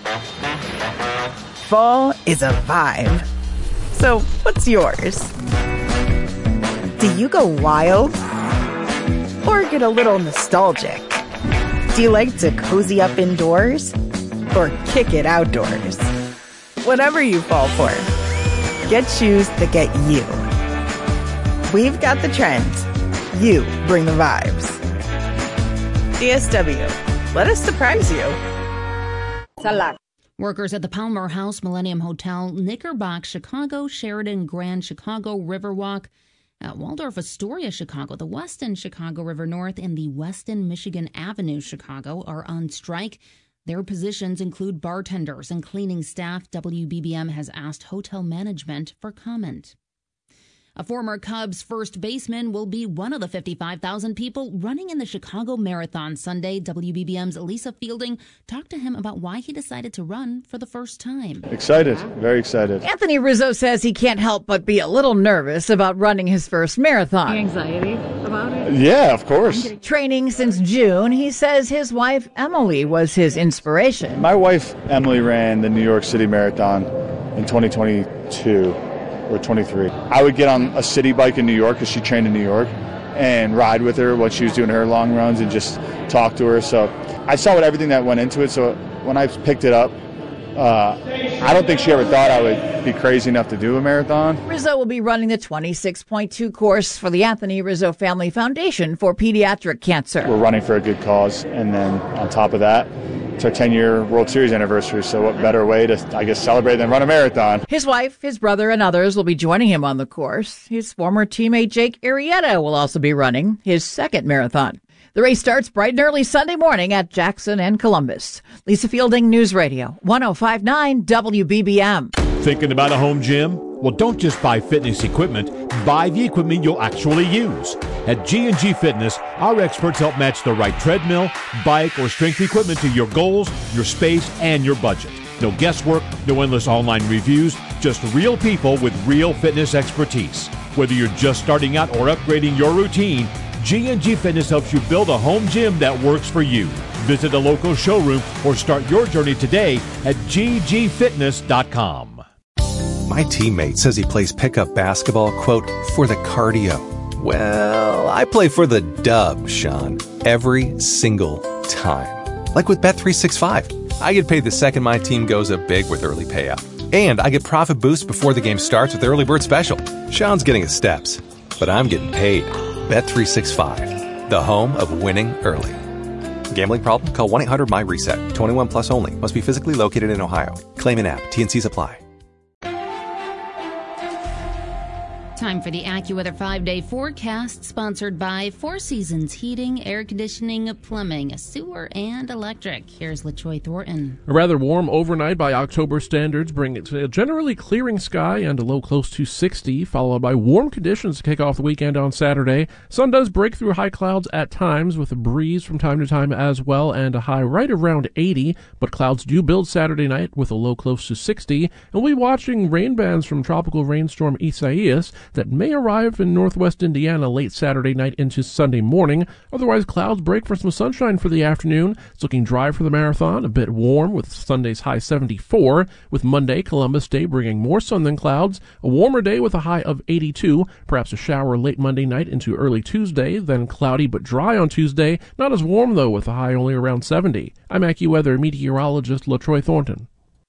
Fall is a vibe. So, what's yours? Do you go wild? Or get a little nostalgic? Do you like to cozy up indoors? Or kick it outdoors? Whatever you fall for, get shoes that get you. We've got the trends. You bring the vibes. DSW, let us surprise you. Salat. Workers at the Palmer House Millennium Hotel, Knickerbock, Chicago, Sheridan, Grand Chicago, Riverwalk, at Waldorf Astoria, Chicago, the Westin Chicago River North, and the Westin Michigan Avenue, Chicago, are on strike. Their positions include bartenders and cleaning staff. WBBM has asked hotel management for comment. A former Cubs first baseman will be one of the 55,000 people running in the Chicago Marathon Sunday. WBBM's Lisa Fielding talked to him about why he decided to run for the first time. Excited, very excited. Anthony Rizzo says he can't help but be a little nervous about running his first marathon. Anxiety about it? Yeah, of course. Training since June, he says his wife Emily was his inspiration. My wife Emily ran the New York City Marathon in 2022. Or 23. I would get on a city bike in New York because she trained in New York and ride with her when she was doing her long runs and just talk to her. So I saw everything that went into it. So when I picked it up, I don't think she ever thought I would be crazy enough to do a marathon. Rizzo will be running the 26.2 course for the Anthony Rizzo Family Foundation for Pediatric Cancer. We're running for a good cause. And then on top of that, it's our 10-year World Series anniversary, so what better way to, I guess, celebrate than run a marathon? His wife, his brother, and others will be joining him on the course. His former teammate Jake Arrieta will also be running his second marathon. The race starts bright and early Sunday morning at Jackson and Columbus. Lisa Fielding, News Radio, 105.9 WBBM. Thinking about a home gym? Well, don't just buy fitness equipment. Buy the equipment you'll actually use. At G&G Fitness, our experts help match the right treadmill, bike, or strength equipment to your goals, your space, and your budget. No guesswork, no endless online reviews, just real people with real fitness expertise. Whether you're just starting out or upgrading your routine, G&G Fitness helps you build a home gym that works for you. Visit a local showroom or start your journey today at ggfitness.com. My teammate says he plays pickup basketball, quote, for the cardio. Well, I play for the dub, Sean, every single time. Like with Bet365. I get paid the second my team goes up big with early payout. And I get profit boost before the game starts with Early Bird Special. Sean's getting his steps, but I'm getting paid. Bet365, the home of winning early. Gambling problem? Call 1-800-MY-RESET. 21 plus only. Must be physically located in Ohio. Claim an app. T&Cs apply. Time for the AccuWeather 5-day forecast, sponsored by Four Seasons Heating, Air Conditioning, Plumbing, Sewer, and Electric. Here's LaTroy Thornton. A rather warm overnight by October standards, bring it to a generally clearing sky and a low close to 60, followed by warm conditions to kick off the weekend on Saturday. Sun does break through high clouds at times with a breeze from time to time as well and a high right around 80, but clouds do build Saturday night with a low close to 60. And we'll be watching rain bands from tropical rainstorm Isaias that may arrive in northwest Indiana late Saturday night into Sunday morning. Otherwise, clouds break for some sunshine for the afternoon. It's looking dry for the marathon, a bit warm with Sunday's high 74, with Monday, Columbus Day, bringing more sun than clouds. A warmer day with a high of 82, perhaps a shower late Monday night into early Tuesday, then cloudy but dry on Tuesday. Not as warm, though, with a high only around 70. I'm AccuWeather meteorologist LaTroy Thornton.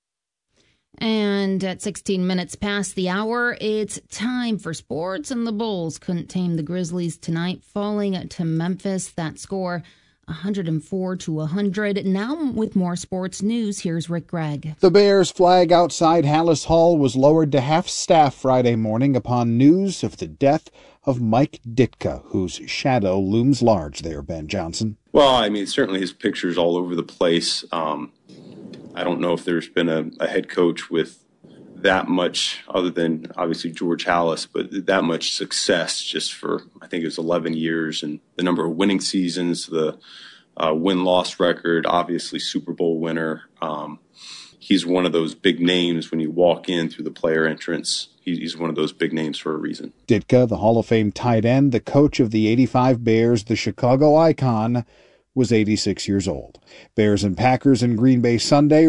And at 16 minutes past the hour, it's time for sports, and the Bulls couldn't tame the Grizzlies tonight, falling to Memphis. That score, 104-100. Now with more sports news, here's Rick Gregg. The Bears flag outside Hallis Hall was lowered to half-staff Friday morning upon news of the death of Mike Ditka, whose shadow looms large there, Ben Johnson. Well, I mean, certainly his picture's all over the place. I don't know if there's been a head coach with that much, other than obviously George Halas, but that much success just for, I think it was 11 years, and the number of winning seasons, the win-loss record, obviously Super Bowl winner. He's one of those big names when you walk in through the player entrance. He's one of those big names for a reason. Ditka, the Hall of Fame tight end, the coach of the 85 Bears, the Chicago icon, was 86 years old. Bears and Packers in Green Bay Sunday.